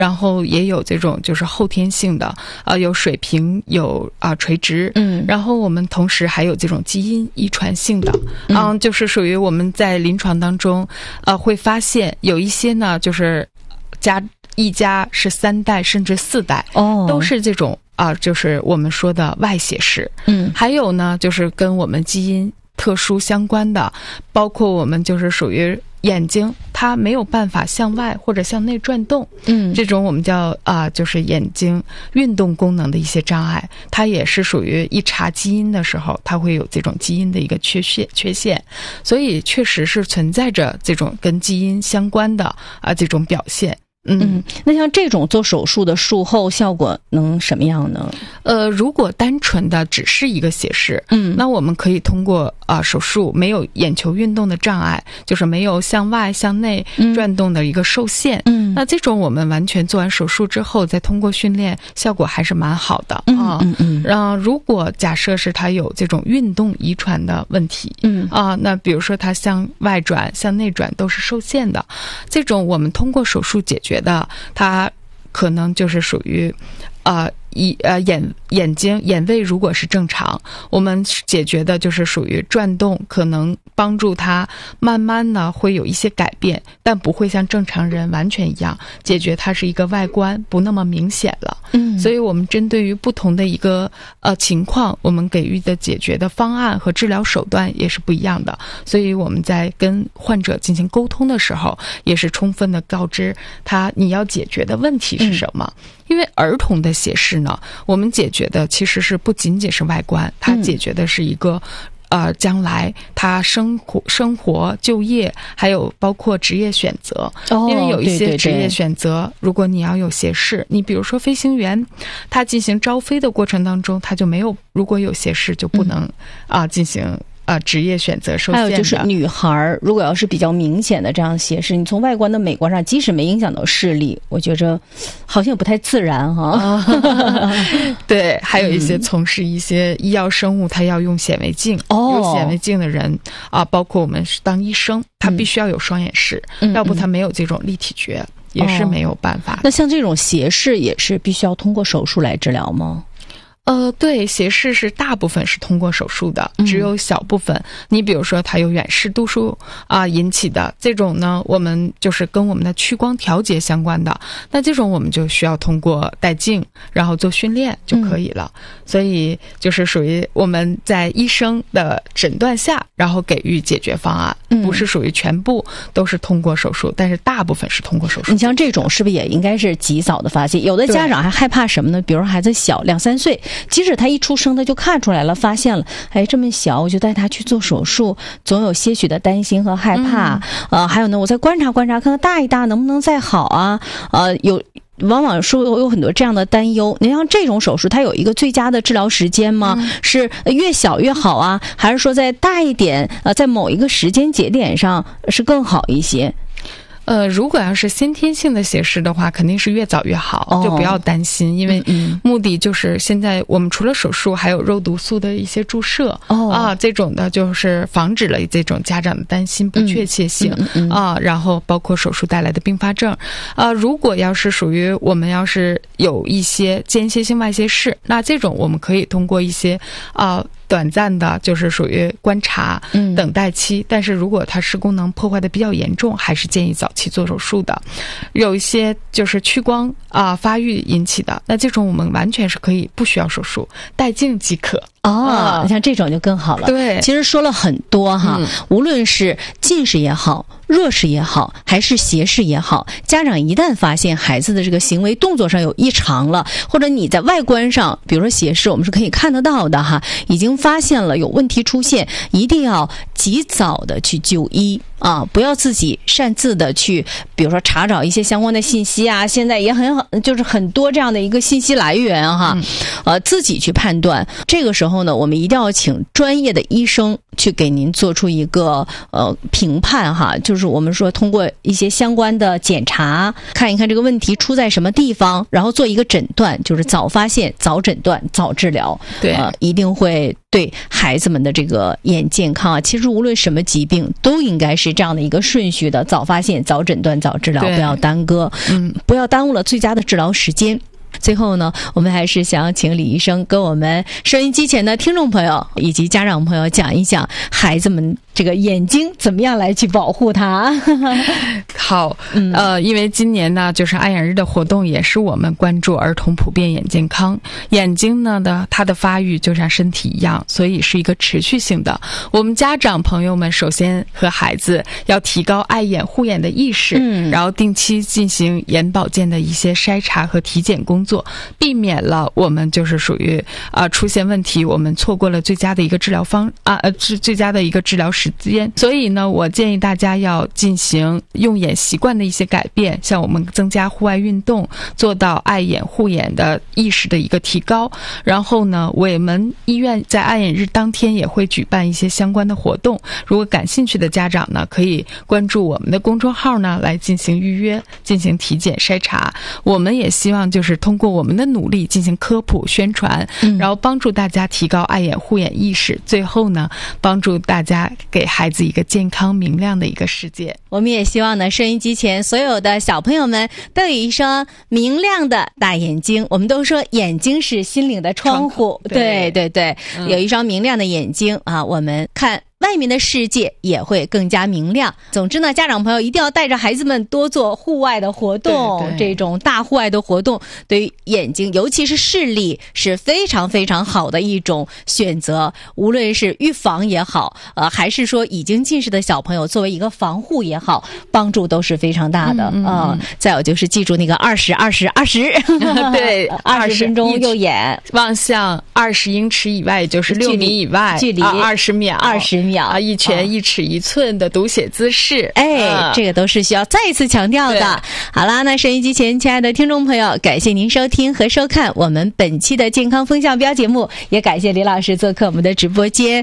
然后也有这种就是后天性的，有水平，有垂直，然后我们同时还有这种基因遗传性的，就是属于我们在临床当中，会发现有一些呢，就是一家是3代甚至4代，都是这种就是我们说的外斜视，还有呢，就是跟我们基因特殊相关的，包括我们就是属于眼睛它没有办法向外或者向内转动，这种我们叫就是眼睛运动功能的一些障碍，它也是属于一查基因的时候，它会有这种基因的一个缺陷，所以确实是存在着这种跟基因相关的这种表现。 那像这种做手术的术后效果能什么样呢？ 如果单纯的只是一个斜视，那我们可以通过手术没有眼球运动的障碍，就是没有向外向内转动的一个受限，那这种我们完全做完手术之后，再通过训练，效果还是蛮好的如果假设是它有这种运动遗传的问题，那比如说它向外转、向内转都是受限的，这种我们通过手术解决的，它可能就是属于眼睛眼位如果是正常，我们解决的就是属于转动，可能帮助它慢慢的会有一些改变，但不会像正常人完全一样解决它是一个外观不那么明显了。所以我们针对于不同的一个情况，我们给予的解决的方案和治疗手段也是不一样的，所以我们在跟患者进行沟通的时候，也是充分的告知他你要解决的问题是什么。因为儿童的斜视呢，我们解决的其实是不仅仅是外观，它解决的是一个将来他生活就业，还有包括职业选择。因为有一些职业选择，如果你要有斜视，你比如说飞行员，他进行招飞的过程当中，他就没有，如果有斜视就不能进行职业选择受限的。 还有就是女孩如果要是比较明显的这样斜视，你从外观的美观上，即使没影响到视力，我觉着好像也不太自然哈。 对，还有一些从事一些医药生物，他要用显微镜，有显微镜的人包括我们当医生，他必须要有双眼视，要不他没有这种立体觉，也是没有办法。 那像这种斜视也是必须要通过手术来治疗吗？ 对，斜视是大部分是通过手术的，只有小部分，你比如说它有远视度数引起的这种呢，我们就是跟我们的屈光调节相关的，那这种我们就需要通过带镜，然后做训练就可以了。所以就是属于我们在医生的诊断下，然后给予解决方案，不是属于全部都是通过手术，但是大部分是通过手术。 你像这种是不是也应该是及早的发现？有的家长还害怕什么呢？比如说孩子小2、3岁，即使他一出生他就看出来了，发现了，这么小我就带他去做手术，总有些许的担心和害怕。还有呢，我再观察观察，看看大一大能不能再好啊？往往说有很多这样的担忧。你像这种手术，它有一个最佳的治疗时间吗？是越小越好啊，还是说再大一点，在某一个时间节点上是更好一些？ 如果要是先天性的斜视的话，肯定是越早越好，就不要担心，因为目的就是现在我们除了手术，还有肉毒素的一些注射这种的就是防止了这种家长的担心不确切性然后包括手术带来的并发症如果要是属于我们要是有一些间歇性外斜视，那这种我们可以通过一些短暂的就是属于观察等待期，但是如果它视功能破坏的比较严重，还是建议早期做手术的。有一些就是屈光发育引起的，那这种我们完全是可以不需要手术，带镜即可。 你像这种就更好了。 对， 其实说了很多哈，无论是近视也好，弱视也好，还是斜视也好，家长一旦发现孩子的这个行为动作上有异常了，或者你在外观上，比如说斜视，我们是可以看得到的哈，已经发现了有问题出现，一定要及早的去就医不要自己擅自的去，比如说查找一些相关的信息现在也就是很多这样的一个信息来源自己去判断。这个时候候呢，我们一定要请专业的医生去给您做出一个评判哈，就是我们说通过一些相关的检查，看一看这个问题出在什么地方，然后做一个诊断，就是早发现、早诊断、早治疗。 对， 一定会对孩子们的这个眼健康啊，其实无论什么疾病都应该是这样的一个顺序的：早发现、早诊断、早治疗，不要耽搁，不要耽误了最佳的治疗时间。最后呢，我们还是想请李医生跟我们收音机前的听众朋友以及家长朋友讲一讲孩子们这个眼睛怎么样来去保护它。 好，因为今年呢，就是爱眼日的活动也是我们关注儿童普遍眼健康。眼睛呢它的发育就像身体一样，所以是一个持续性的。我们家长朋友们首先和孩子要提高爱眼护眼的意识，然后定期进行眼保健的一些筛查和体检工作，避免了我们就是属于出现问题，我们错过了最佳的一个治疗最佳的一个治疗时间。所以呢，我建议大家要进行用眼习惯的一些改变，像我们增加户外运动，做到爱眼护眼的意识的一个提高。然后呢，我们医院在爱眼日当天也会举办一些相关的活动，如果感兴趣的家长呢，可以关注我们的公众号呢来进行预约，进行体检筛查。我们也希望就是通过我们的努力进行科普宣传，然后帮助大家提高爱眼护眼意识，最后呢，帮助大家给孩子一个健康明亮的一个世界。 我们也希望呢，收音机前所有的小朋友们都有一双明亮的大眼睛。我们都说眼睛是心灵的窗户，对，有一双明亮的眼睛啊，我们看外面的世界也会更加明亮。总之呢，家长朋友一定要带着孩子们多做户外的活动，这种大户外的活动对于眼睛尤其是视力是非常非常好的一种选择，无论是预防也好，还是说已经近视的小朋友作为一个防护也好，帮助都是非常大的。再有就是记住那个20 对 ，20分钟右眼望向20英尺以外，就是6米以外， 距离 20秒一拳1尺1寸的读写姿势， 这个都是需要再一次强调的。好啦，那收音机前亲爱的听众朋友，感谢您收听和收看我们本期的健康风向标节目，也感谢李老师做客我们的直播间。